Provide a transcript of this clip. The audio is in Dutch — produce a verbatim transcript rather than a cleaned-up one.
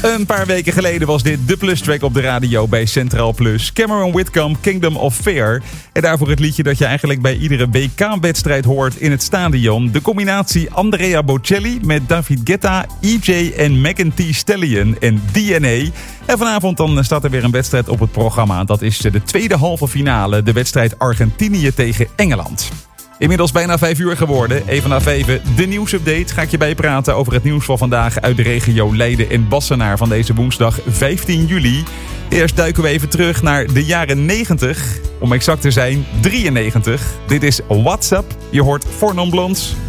Een paar weken geleden was dit de Plus track op de radio bij Centraal Plus. Cameron Whitcomb, Kingdom of Fear. En daarvoor het liedje dat je eigenlijk bij iedere W K-wedstrijd hoort in het stadion. De combinatie Andrea Bocelli met David Guetta, E J en Megan Thee Stallion en D N A. En vanavond dan staat er weer een wedstrijd op het programma. Dat is de tweede halve finale, de wedstrijd Argentinië tegen Engeland. Inmiddels bijna vijf uur geworden. Even na vijven, de nieuwsupdate. Ga ik je bijpraten over het nieuws van vandaag uit de regio Leiden en Wassenaar van deze woensdag vijftien juli. Eerst duiken we even terug naar de jaren negentig. Om exact te zijn, drieënnegentig. Dit is WhatsApp. Je hoort Four Non Blondes.